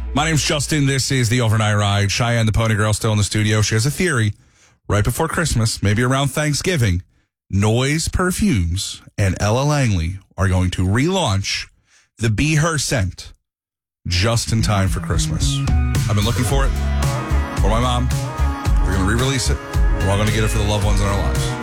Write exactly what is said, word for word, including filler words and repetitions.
My name's Justin. This is the Overnight Ride. Cheyenne, the Pony Girl, still in the studio. She has a theory. Right before Christmas, maybe around Thanksgiving, Noise Perfumes and Ella Langley are going to relaunch the Be Her scent just in time for Christmas. I've been looking for it for my mom. We're going to re-release it. We're all going to get it for the loved ones in our lives.